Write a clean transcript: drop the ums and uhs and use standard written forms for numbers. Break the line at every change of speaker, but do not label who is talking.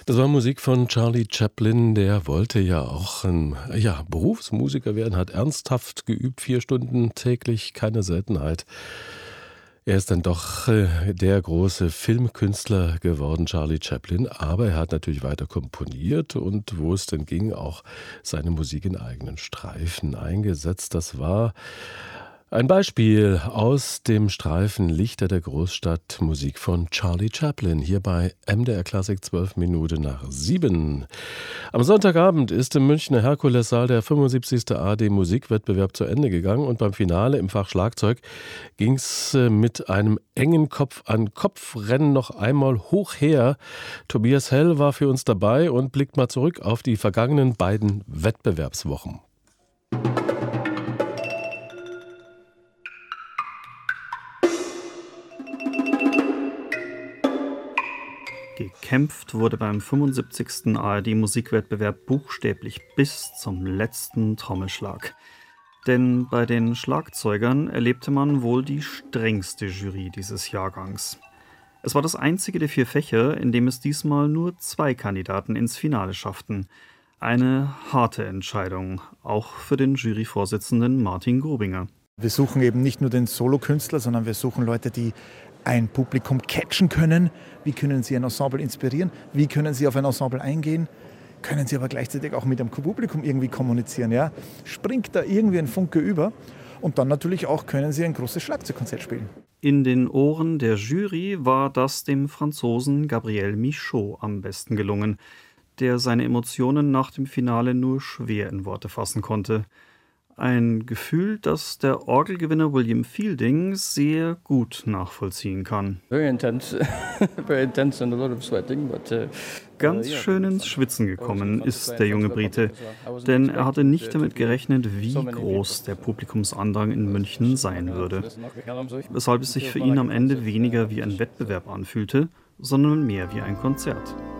Das war Musik von Charlie Chaplin, der wollte ja auch ein Berufsmusiker werden, hat ernsthaft geübt, 4 Stunden täglich, keine Seltenheit. Er ist dann doch der große Filmkünstler geworden, Charlie Chaplin, aber er hat natürlich weiter komponiert und wo es denn ging, auch seine Musik in eigenen Streifen eingesetzt. Das war ein Beispiel aus dem Streifen Lichter der Großstadt, Musik von Charlie Chaplin, hier bei MDR Klassik 7:12. Am Sonntagabend ist im Münchner Herkulessaal der 75. ARD-Musikwettbewerb zu Ende gegangen und beim Finale im Fach Schlagzeug ging es mit einem engen Kopf-an-Kopf-Rennen noch einmal hoch her. Tobias Hell war für uns dabei und blickt mal zurück auf die vergangenen beiden Wettbewerbswochen.
Gekämpft wurde beim 75. ARD-Musikwettbewerb buchstäblich bis zum letzten Trommelschlag. Denn bei den Schlagzeugern erlebte man wohl die strengste Jury dieses Jahrgangs. Es war das einzige der 4 Fächer, in dem es diesmal nur 2 Kandidaten ins Finale schafften. Eine harte Entscheidung, auch für den Juryvorsitzenden Martin Grubinger.
Wir suchen eben nicht nur den Solokünstler, sondern wir suchen Leute, die ein Publikum catchen können. Wie können sie ein Ensemble inspirieren? Wie können sie auf ein Ensemble eingehen? Können sie aber gleichzeitig auch mit dem Publikum irgendwie kommunizieren? Ja? Springt da irgendwie ein Funke über? Und dann natürlich auch können sie ein großes Schlagzeugkonzert spielen.
In den Ohren der Jury war das dem Franzosen Gabriel Michaud am besten gelungen, der seine Emotionen nach dem Finale nur schwer in Worte fassen konnte. Ein Gefühl, das der Orgelgewinner William Fielding sehr gut nachvollziehen kann. Ganz schön ins Schwitzen gekommen ist der junge Brite, denn er hatte nicht damit gerechnet, wie groß der Publikumsandrang in München sein würde. Weshalb es sich für ihn am Ende weniger wie ein Wettbewerb anfühlte, sondern mehr wie ein Konzert.